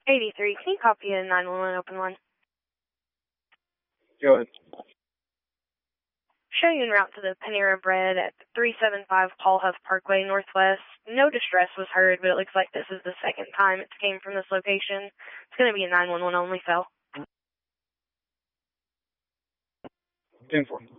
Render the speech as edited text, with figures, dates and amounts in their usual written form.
83, can you copy a 911 open one? Go ahead. Show you en route to the Panera Bread at 375 Paul Huff Parkway Northwest. No distress was heard, but it looks like this is the second time it came from this location. It's going to be a 911 only cell. 10-4.